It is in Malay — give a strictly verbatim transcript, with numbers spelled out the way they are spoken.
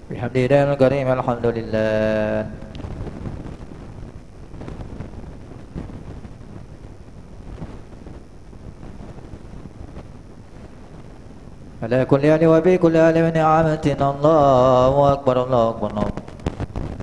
Bihamdillahil karim, alhamdulillah. Ala kulli hali wa bi kulli hali min ni'amatin. Allahu akbar, Allahu akbar.